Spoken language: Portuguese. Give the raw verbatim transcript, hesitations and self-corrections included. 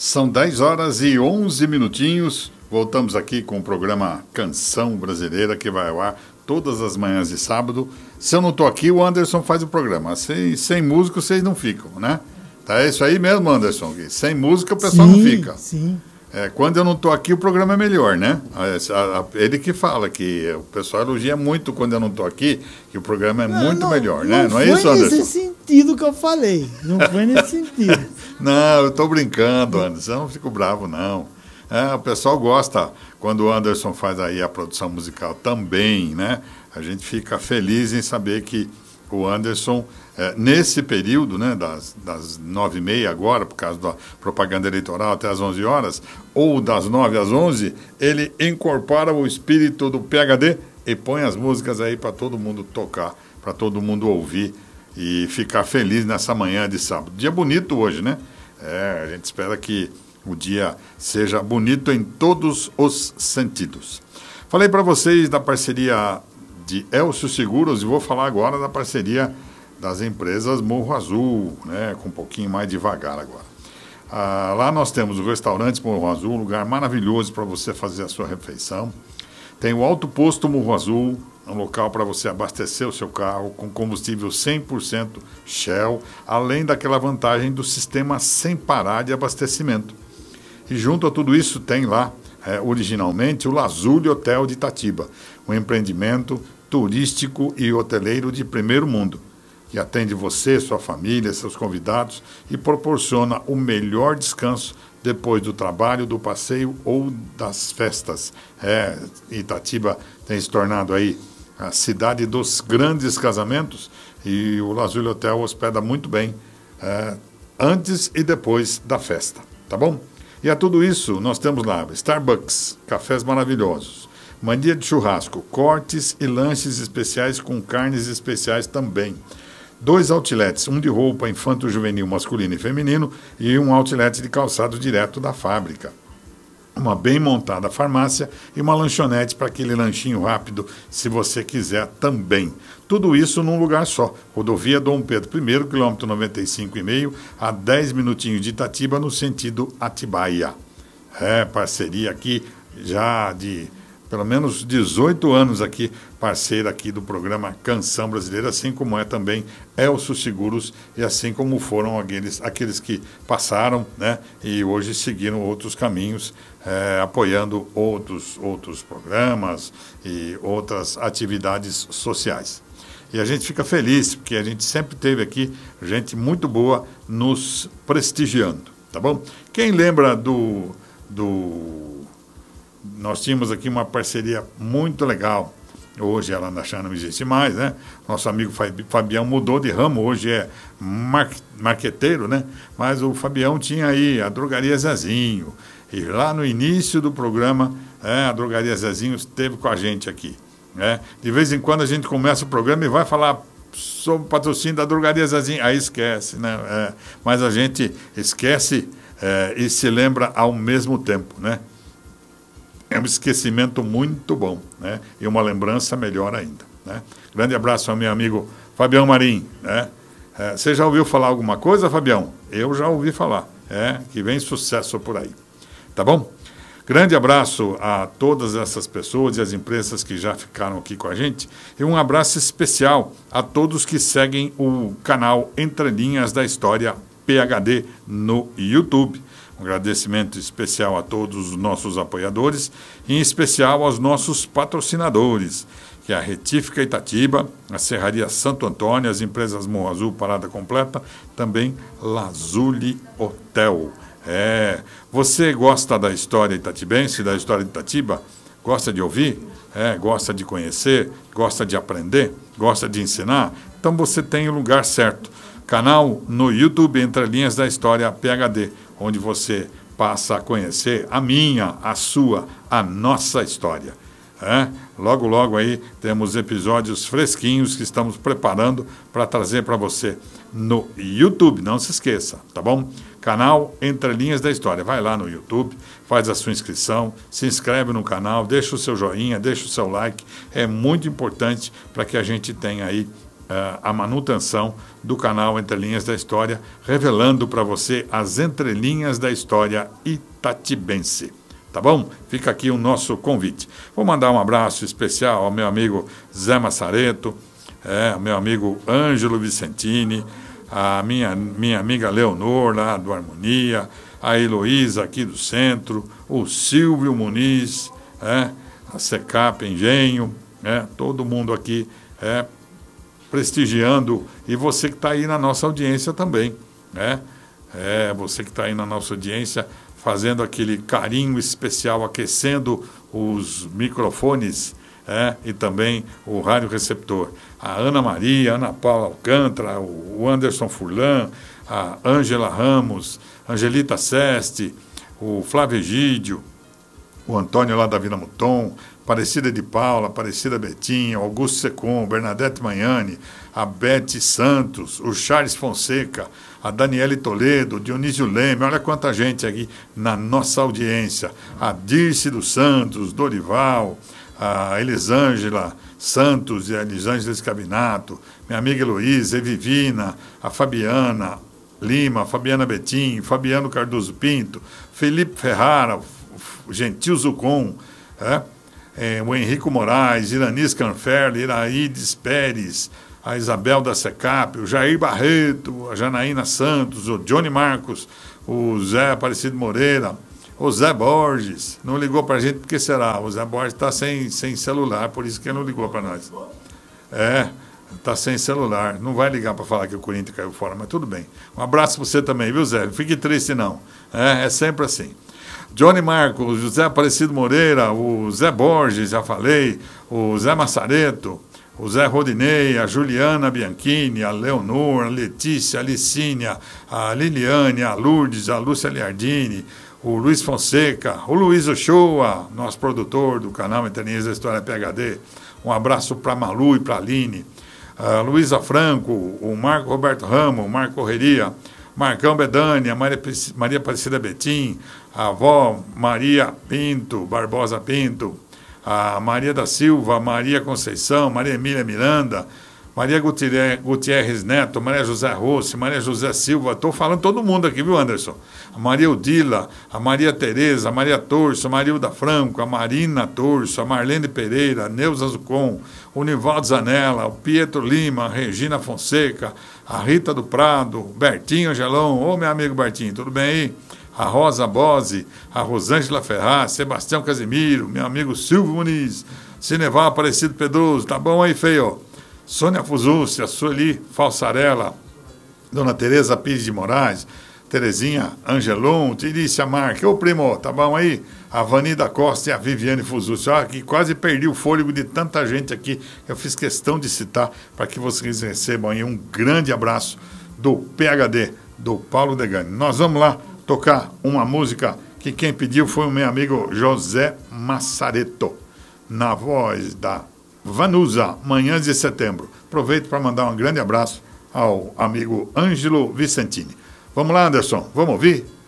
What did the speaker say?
São dez horas e onze minutinhos. Voltamos aqui com o programa Canção Brasileira, que vai ao ar todas as manhãs de sábado. Se eu não estou aqui, o Anderson faz o programa. Sem, sem música, vocês não ficam, né? Tá, é isso aí mesmo, Anderson. Sem música, o pessoal sim, não fica. Sim. É, quando eu não estou aqui, o programa é melhor, né? Ele que fala que o pessoal elogia muito quando eu não estou aqui, que o programa é não, muito não, melhor, não né? Não é isso, Anderson? Não foi nesse sentido que eu falei. Não foi nesse sentido. Não, eu estou brincando, Anderson. Eu não fico bravo, não. É, o pessoal gosta quando o Anderson faz aí a produção musical também, né? A gente fica feliz em saber que o Anderson, é, nesse período, né, das, das nove e meia agora, por causa da propaganda eleitoral, até as onze horas, ou das nove às onze, ele incorpora o espírito do P H D e põe as músicas aí para todo mundo tocar, para todo mundo ouvir e ficar feliz nessa manhã de sábado. Dia bonito hoje, né? É, a gente espera que o dia seja bonito em todos os sentidos. Falei para vocês da parceria de Elcio Seguros e vou falar agora da parceria das empresas Morro Azul, né, com um pouquinho mais devagar agora. Ah, lá nós temos o restaurante Morro Azul, um lugar maravilhoso para você fazer a sua refeição. Tem o Alto Posto Morro Azul, um local para você abastecer o seu carro com combustível cem por cento Shell, além daquela vantagem do sistema sem parar de abastecimento. E junto a tudo isso tem lá, é, originalmente, o Lazuli Hotel de Itatiba, um empreendimento turístico e hoteleiro de primeiro mundo, que atende você, sua família, seus convidados e proporciona o melhor descanso depois do trabalho, do passeio ou das festas. É, Itatiba tem se tornado aí a cidade dos grandes casamentos e o Lazuli Hotel hospeda muito bem é, antes e depois da festa, tá bom? E a tudo isso, nós temos lá Starbucks, cafés maravilhosos, mania de churrasco, cortes e lanches especiais com carnes especiais também. Dois outlets, um de roupa infanto-juvenil masculino e feminino e um outlet de calçado direto da fábrica. Uma bem montada farmácia e uma lanchonete para aquele lanchinho rápido, se você quiser também. Tudo isso num lugar só. Rodovia Dom Pedro I, quilômetro noventa e cinco e meio, a dez minutinhos de Itatiba, no sentido Atibaia. É, parceria aqui já de pelo menos dezoito anos aqui, parceira aqui do programa Canção Brasileira, assim como é também Elcio Seguros e assim como foram aqueles, aqueles que passaram, né, e hoje seguiram outros caminhos, é, apoiando outros, outros programas e outras atividades sociais. E a gente fica feliz, porque a gente sempre teve aqui gente muito boa nos prestigiando, tá bom? Quem lembra do... do Nós tínhamos aqui uma parceria muito legal. Hoje ela já não existe mais, né? Nosso amigo Fabião mudou de ramo, hoje é mar marqueteiro, né? Mas o Fabião tinha aí a Drogaria Zezinho. E lá no início do programa, é, a Drogaria Zezinho esteve com a gente aqui. Né? De vez em quando a gente começa o programa e vai falar sobre o patrocínio da Drogaria Zezinho. Aí esquece, né? É, mas a gente esquece é, e se lembra ao mesmo tempo, né? É um esquecimento muito bom, né? E uma lembrança melhor ainda, né? Grande abraço ao meu amigo Fabião Marim, né? É, você já ouviu falar alguma coisa, Fabião? Eu já ouvi falar, é, que vem sucesso por aí, tá bom? Grande abraço a todas essas pessoas e as empresas que já ficaram aqui com a gente e um abraço especial a todos que seguem o canal Entre Linhas da História P H D no YouTube. Um agradecimento especial a todos os nossos apoiadores, em especial aos nossos patrocinadores, que é a Retífica Itatiba, a Serraria Santo Antônio, as empresas Morro Azul, Parada Completa, também Lazuli Hotel. É, você gosta da história itatibense, da história de Itatiba? Gosta de ouvir? É, gosta de conhecer? Gosta de aprender? Gosta de ensinar? Então você tem o lugar certo. Canal no YouTube Entre Linhas da História P H D, onde você passa a conhecer a minha, a sua, a nossa história. É? Logo, logo aí temos episódios fresquinhos que estamos preparando para trazer para você no YouTube. Não se esqueça, tá bom? Canal Entre Linhas da História. Vai lá no YouTube, faz a sua inscrição, se inscreve no canal, deixa o seu joinha, deixa o seu like. É muito importante para que a gente tenha aí uh, a manutenção do canal Entrelinhas da História, revelando para você as entrelinhas da história itatibense. Tá bom? Fica aqui o nosso convite. Vou mandar um abraço especial ao meu amigo Zé Massareto, é, meu amigo Ângelo Vicentini, a minha, minha amiga Leonor, lá do Harmonia, a Heloísa aqui do centro, o Silvio Muniz, é, a Secap Engenho, é, todo mundo aqui é, prestigiando, e você que está aí na nossa audiência também, né? É, você que está aí na nossa audiência, fazendo aquele carinho especial, aquecendo os microfones, é, e também o rádio receptor. A Ana Maria, a Ana Paula Alcântara, o Anderson Furlan, a Ângela Ramos, Angelita Seste, o Flávio Egídio, o Antônio lá da Vila Muton, Aparecida de Paula, Aparecida Betinha, Augusto Secom, Bernadette Magnani, a Beth Santos, o Charles Fonseca, a Daniele Toledo, o Dionísio Leme, olha quanta gente aqui na nossa audiência, a Dirce dos Santos, Dorival, a Elisângela Santos e a Elisângela Escabinato, minha amiga Heloísa, Evivina, a Fabiana Lima, Fabiana Betim, Fabiano Cardoso Pinto, Felipe Ferrara, o Gentil Zucon, é? É, o Henrico Moraes, Iranis Canferli, Iraídes Pérez, a Isabel da Secap, o Jair Barreto, a Janaína Santos, o Johnny Marcos, o Zé Aparecido Moreira, o Zé Borges. Não ligou para a gente, porque será? O Zé Borges está sem, sem celular, por isso que ele não ligou para nós. É, está sem celular. Não vai ligar para falar que o Corinthians caiu fora, mas tudo bem. Um abraço para você também, viu, Zé? Não fique triste, não. É, é sempre assim. Johnny Marcos, o José Aparecido Moreira, o Zé Borges, já falei, o Zé Massareto, o Zé Rodinei, a Juliana Bianchini, a Leonor, a Letícia, a Licínia, a Liliane, a Lourdes, a Lúcia Liardini, o Luiz Fonseca, o Luiz Ochoa, nosso produtor do canal Entrelinhas da História P H D. Um abraço para Malu e para a Aline, a Luísa Franco, o Marco Roberto Ramos, o Marco Correria, Marcão Bedânia, Maria, Maria Aparecida Betim, a avó Maria Pinto, Barbosa Pinto, a Maria da Silva, Maria Conceição, Maria Emília Miranda, Maria Gutierrez Neto, Maria José Rossi, Maria José Silva, estou falando todo mundo aqui, viu, Anderson? A Maria Udila, a Maria Tereza, a Maria Torso, a Marilda Franco, a Marina Torso, a Marlene Pereira, a Neuza Zucon, o Nivaldo Zanella, o Pietro Lima, a Regina Fonseca, a Rita do Prado, o Bertinho Angelão, ô meu amigo Bertinho, tudo bem aí? A Rosa Bose, a Rosângela Ferraz, Sebastião Casimiro, meu amigo Silvio Muniz, Cineval Aparecido Pedroso, tá bom aí, feio? Sônia Fuzúcia, Sueli Falsarella, Dona Tereza Pires de Moraes, Terezinha Angelon, Tirícia Marque, ô primo, tá bom aí? A Vanida Costa e a Viviane Fuzúcia, ó, que quase perdi o fôlego de tanta gente aqui, eu fiz questão de citar para que vocês recebam aí um grande abraço do P H D, do Paulo Degani. Nós vamos lá tocar uma música que quem pediu foi o meu amigo José Massareto, na voz da Vanusa, Manhãs de Setembro. Aproveito para mandar um grande abraço ao amigo Ângelo Vicentini. Vamos lá, Anderson, vamos ouvir?